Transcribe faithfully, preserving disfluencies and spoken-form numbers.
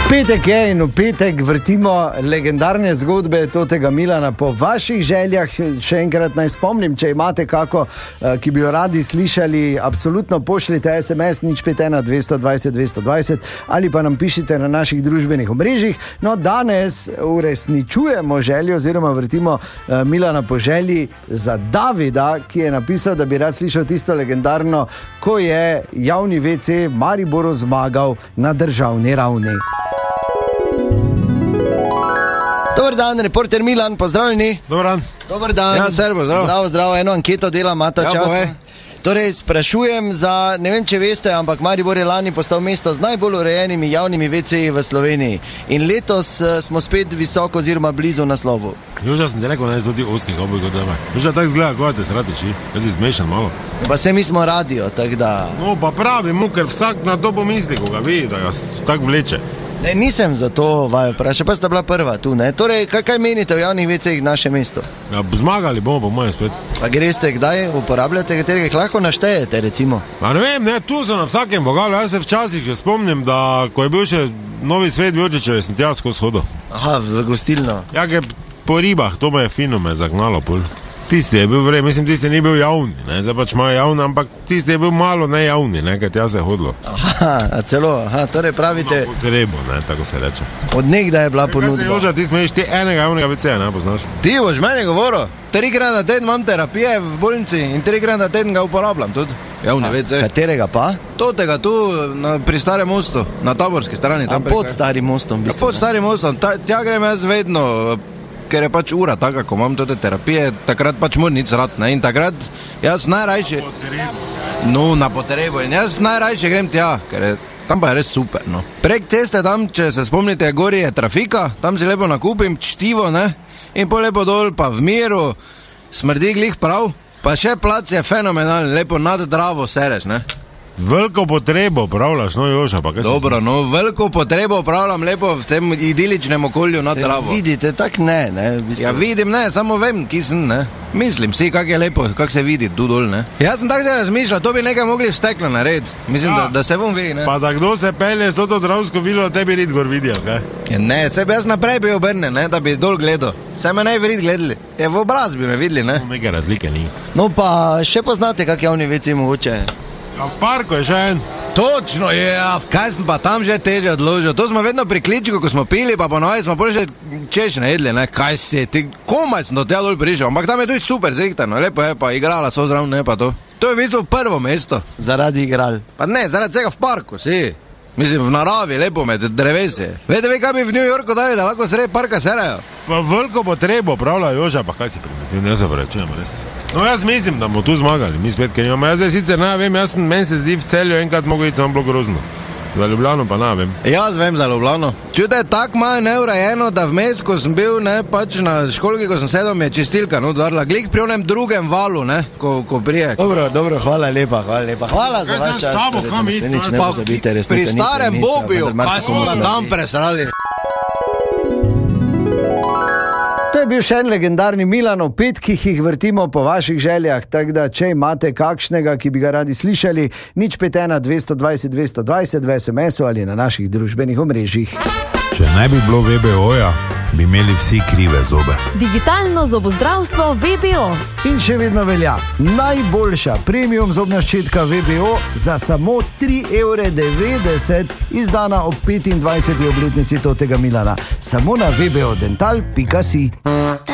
Petek je in v petek vrtimo legendarne zgodbe Totega Milana po vaših željah. Še enkrat naj spomnim, če imate kako, ki bi jo radi slišali, absolutno pošljite es em es nič pet ena dvesto dvajset dvesto dvajset ali pa nam pišite na naših družbenih omrežjih. No, danes uresničujemo željo oziroma vrtimo Milana po želji za Davida, ki je napisal, da bi rad slišal tisto legendarno, ko je javni ve ce Mariboru zmagal na državni ravni. Dobar dan, reporter Milan, pozdravljeni. Dobar dan. Dobar dan. Ja, servo, zdravo. Zdravo, zdravo, eno anketo dela, imata Ja, čas. povej. Torej, sprašujem za, ne vem, če veste, ampak Maribor je lani postal mesto z najbolj urejenimi javnimi ve ce-ji v Sloveniji. In letos uh, smo spet visoko oziroma blizu naslovu. Juža sem ti rekel, ne zdi oski, kako bi ga dama. Juža tako zgleda, ko te sratiči. Jaz si zmešan malo. Pa se mi smo radio, tako da... No, pa pravi mu, ker vsak na to pomisli, ko ga vidi, da ga tako vleče. Ne, nisem za to vaju vprašal, pa sta bila prva tu, ne? Torej, kaj, kaj menite o javnih ve ce-jih naše mesto? Ja, zmagali bomo po mojem spet. Pa greste kdaj, uporabljate, katerih lahko naštejete, recimo? Pa ne vem, ne, tu so na vsakem bogalu. Jaz se včasih že spomnim, da ko je bil še Novi Svet Vjočičev, sem tja skozi hodil. Aha, v gostilno. Ja, ker po ribah, to me je fino me zagnalo pol. Tisti je bil vrej, mislim, tisti ni bil javni, ne, zdaj pač imajo javni, ampak tisti je bil malo nejavni, ne, ker tja se je hodilo. Aha, a celo, aha, torej pravite, Na potrebo, ne, tako se reče. od nekdaj je bila Kaj se ponudba. Joža, ti smeješ ti enega javnega ve ce-ja, ne, poznaš? Ti boš meni govoril, trikrat na teden imam terapije v bolnici in trikrat na teden ga uporabljam tudi. Javni ve ce. Katerega pa? Totega tu na, pri Starem mostu, na Taborski strani. Tam Tam pod preko- starim mostom, v Ja, bistvu. pod Starim mostom, ta, tja grem jaz vedno, ker je pač ura taka, ko imam tote terapije, takrat pač moram nič rad, ne, in takrat jaz najrajše, no, na potrebo, in jaz najrajše grem tja, ker je, tam pa je res super, no. Prek ceste tam, če se spomnite, gori je trafika, tam si lepo nakupim čtivo, ne, in po lepo dol, pa v miru, smrdi glih prav, pa še plac je fenomenalen, lepo nad Dravo sereš, ne. Veliko potrebo pravlaš, no Joža, pa kaj se... Dobro, no, veliko potrebo upravljam lepo v tem idiličnem okolju nad Dravo. Vidite, tak ne, ne, v bistvu. Ja, vidim, ne, samo vem, ki sem, ne. Mislim si, kak je lepo, kak se vidi tu dol, ne. Jaz sem tako se razmišljal, to bi nekaj mogli v steklo narediti. Mislim, Ja. da, da se bom vidi, ne. Pa da kdo se pelje s to Dravsko vilo, tebi rid gor vidijo, kaj? Ja, ne, se bi jaz naprej bi obrnil, ne, da bi dol gledal. Se me naj vrid gledali. Je v obraz bi me videli, ne. Neke razlike ni. No pa še poznate, kak javni ve ce mogoče? Ja, v parku je še en. Točno je, ja, kaj sem pa tam že teže odložil. To smo vedno pri kličiku, ko smo pili, pa ponovno smo pol že češne jedli, ne, kaj si, ti komaj sem do tega dol prišel, ampak tam je tudi super zrihtano, lepo je, pa igrala so zraven, ne, pa to. To je v bistvu prvo mesto. Zaradi igral. Pa ne, zaradi tega v parku, si. Mislim, v naravi, lepo med drevesi. Vete vi, kaj bi v New Yorku dali, da lahko sredi parka serajo? Pa veliko potrebo pravlja Joža, pa kaj si primetil, ne se prečujem, res. No jaz mislim, da bomo tu zmagali, mi spet, ker imamo. Jaz zdaj sicer ne vem, jaz sem, meni se zdi v Celju enkrat mogo iti, samo bilo grozno. Za Ljubljano pa ne vem. Jaz vem za Ljubljano. Čude je tako malo neurejeno, da vmes, ko sem bil, ne, pač na školki, ko sem sedel, mi je čistilka, no, dvarla. Glik pri onem drugem valu, ne, ko, ko prije. Dobro, dobro, hvala lepa, hvala lepa. Hvala za Kaj vaš sem s čas. tabo, torej, kam da iti, se nič no? ne Pa pozabite, resnica pri ni starem srnica, Bobiju, vendar kaj marsikomu smo smrdi. tam presrali. To je bil še en legendarni Milan, o petkih jih vrtimo po vaših željah, tako da če imate kakšnega, ki bi ga radi slišali, nič pet ena dvesto dvajset dvesto dvajset v es em esu ali na naših družbenih omrežjih. Če ne bi bilo ve be oja, bi imeli vsi krive zobe. Digitalno zobozdravstvo ve be o. In še vedno velja, najboljša premium zobna ščetka ve be o za samo tri evre devetdeset, izdana ob petindvajseti obletnici Totega Milana. Samo na ve be o dental pika si.